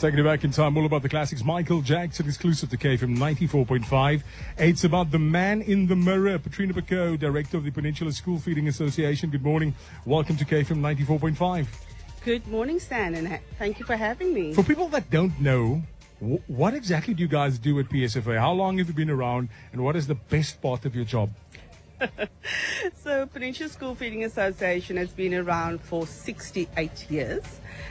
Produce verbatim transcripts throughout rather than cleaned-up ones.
Taking it back in time, all about the classics. Michael Jackson, exclusive to K F M ninety-four point five. It's about the man in the mirror. Patrina Bacot, director of the Peninsula School Feeding Association. Good morning. Welcome to K F M ninety-four point five. Good morning, Stan, and ha- thank you for having me. For people that don't know, wh- what exactly do you guys do at P S F A? How long have you been around, and what is the best part of your job? So, Peninsula School Feeding Association has been around for sixty-eight years.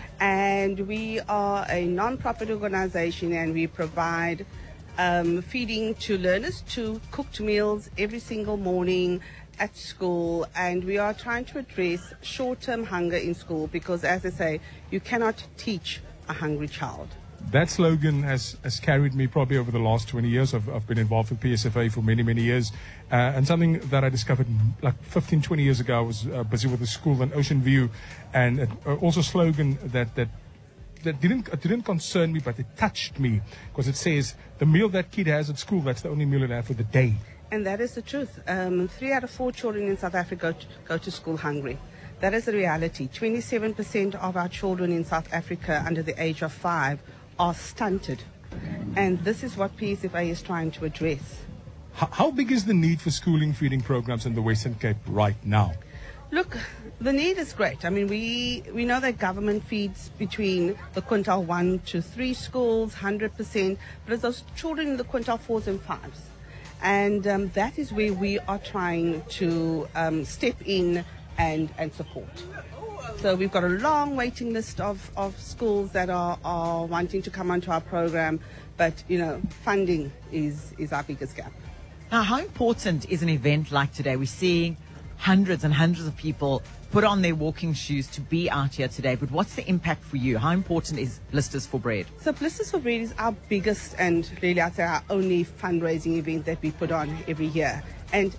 And we are a non-profit organization, and we provide um, feeding to learners, to cooked meals every single morning at school. And we are trying to address short-term hunger in school because, as I say, you cannot teach a hungry child. That slogan has, has carried me probably over the last twenty years. I've, I've been involved with P S F A for many, many years. Uh, and something that I discovered like fifteen, twenty years ago, I was uh, busy with a school in Ocean View. And it, uh, also a slogan that, that, that didn't, it didn't concern me, but it touched me. Because it says, the meal that kid has at school, that's the only meal they have for the day. And that is the truth. Um, three out of four children in South Africa go to, go to school hungry. That is the reality. twenty-seven percent of our children in South Africa under the age of five are stunted. And this is what P S F A is trying to address. How, how big is the need for schooling feeding programs in the Western Cape right now? Look, the need is great. I mean, we, we know that government feeds between the quintile one to three schools, one hundred percent, but it's those children in the quintile fours and fives. And um, that is where we are trying to um, step in and, and support. So we've got a long waiting list of, of schools that are, are wanting to come onto our program, but, you know, funding is, is our biggest gap. Now, how important is an event like today? We're seeing hundreds and hundreds of people put on their walking shoes to be out here today, but what's the impact for you? How important is Blisters for Bread? So Blisters for Bread is our biggest and really, I'd say, our only fundraising event that we put on every year. And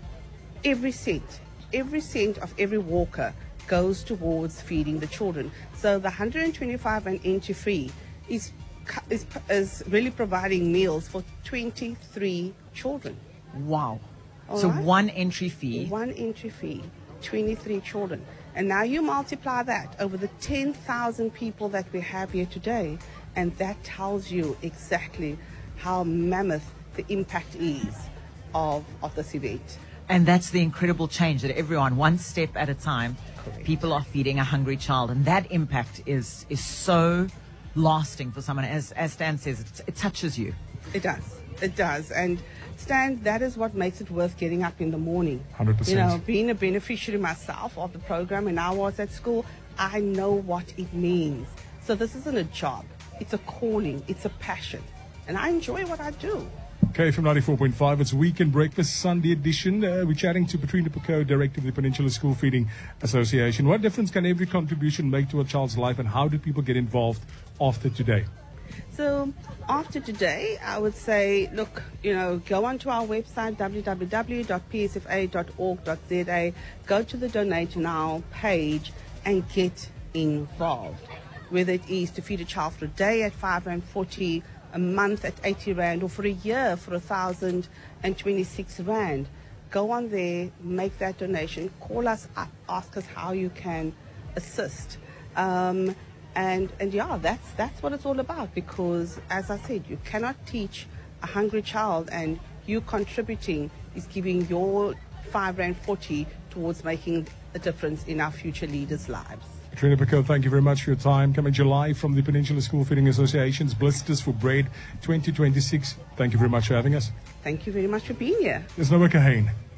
every cent, every cent of every walker goes towards feeding the children. So the one hundred twenty-five and entry free is, is, is really providing meals for twenty-three children. Wow. All so right? one entry fee. One entry fee, twenty-three children. And now you multiply that over the ten thousand people that we have here today, and that tells you exactly how mammoth the impact is of, of this event. And that's the incredible change that everyone, one step at a time, Correct. people are feeding a hungry child. And that impact is is so lasting for someone. As, as Stan says, it, it touches you. It does. It does. And Stan, that is what makes it worth getting up in the morning. one hundred percent. You know, being a beneficiary myself of the program, and I was at school, I know what it means. So this isn't a job. It's a calling. It's a passion. And I enjoy what I do. K F M ninety-four point five, it's Weekend Breakfast, Sunday edition. Uh, we're chatting to Patrina Bacot, director of the Peninsula School Feeding Association. What difference can every contribution make to a child's life, and how do people get involved after today? So after today, I would say, look, you know, go onto our website, w w w dot p s f a dot org dot z a, go to the Donate Now page and get involved. Whether it is to feed a child for a day at five rand forty, a month at eighty rand, or for a year for one thousand twenty-six rand. Go on there, make that donation, call us up, ask us how you can assist. Um, and, and yeah, that's, that's what it's all about, because as I said, you cannot teach a hungry child, and you contributing is giving your five rand forty towards making a difference in our future leaders' lives. Patrina Bacot, thank you very much for your time. Coming July from the Peninsula School Feeding Association's Blisters for Bread twenty twenty-six. Thank you very much for having us. Thank you very much for being here. There's no Kahane.